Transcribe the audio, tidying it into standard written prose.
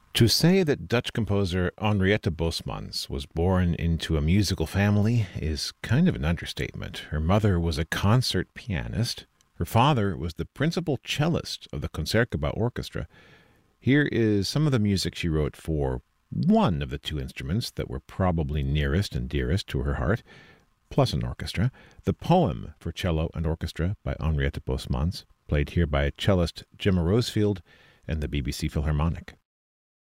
To say that Dutch composer Henriette Bosmans was born into a musical family is kind of an understatement. Her mother was a concert pianist. Her father was the principal cellist of the Concertgebouw Orchestra. Here is some of the music she wrote for one of the two instruments that were probably nearest and dearest to her heart, plus an orchestra, the poem for cello and orchestra by Henriette Bosmans, played here by cellist Gemma Rosefield and the BBC Philharmonic.